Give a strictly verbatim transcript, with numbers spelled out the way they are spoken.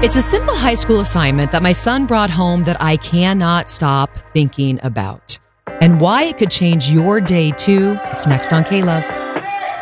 It's a simple high school assignment that my son brought home that I cannot stop thinking about. And why it could change your day too. It's next on K-Love.